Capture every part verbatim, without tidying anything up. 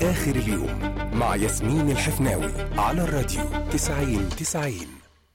آخر اليوم مع ياسمين الحفناوي على الراديو تسعين تسعين.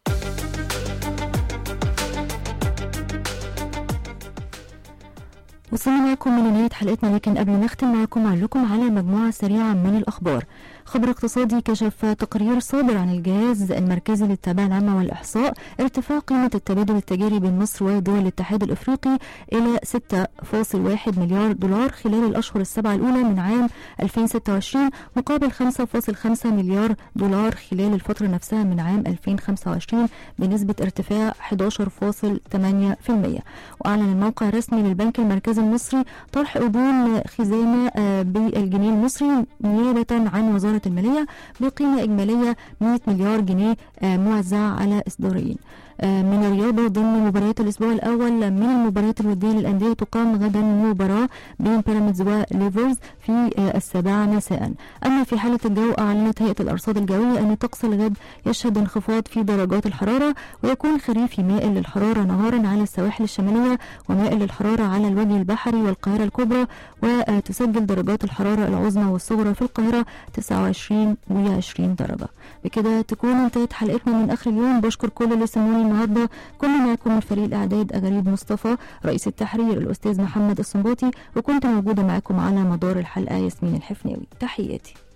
وصلنا معكم من نهاية حلقتنا، لكن قبل ما نختم معكم أقول لكم على مجموعة سريعة من الأخبار. خبر اقتصادي كشف تقرير صادر عن الجهاز المركزي للتعبئة العامة والإحصاء ارتفاع قيمة التبادل التجاري بين مصر ودول الاتحاد الأفريقي إلى ستة فاصل واحد مليار دولار خلال الأشهر السبعة الأولى من عام ألفين وستة وعشرين، مقابل خمسة فاصل خمسة مليار دولار خلال الفترة نفسها من عام ألفين وخمسة وعشرين، بنسبة ارتفاع أحد عشر فاصل ثمانية بالمئة. وأعلن الموقع الرسمي للبنك المركزي المصري طرح أذون خزانة بالجنيه المصري نيابة عن وزارة المالية بقيمة إجمالية مئة مليار جنيه موزعة على إصدارين. من الرياضة، ضمن مباريات الأسبوع الأول من المباريات الودية للأندية تقام غدا مباراة بين بيراميدز وليفرز في السابعة مساء. أما في حالة الجو، أعلنت هيئة الأرصاد الجوية أن طقس الغد يشهد انخفاض في درجات الحرارة، ويكون خريفي مائل للحرارة نهارا على السواحل الشمالية ومائل للحرارة على الوجه البحري والقاهرة الكبرى، وتسجل درجات الحرارة العظمى والصغرى في القاهرة تسعة وعشرين وعشرين درجة. بكده تكون انتهت حلقتنا من آخر اليوم. بشكر كل اللي سمعوني النهارده. كنا معكم من فريق الإعداد أجريد مصطفى، رئيس التحرير الأستاذ محمد الصنباطي، وكنت موجودة معكم على مدار الحلقة ياسمين الحفناوي. تحياتي.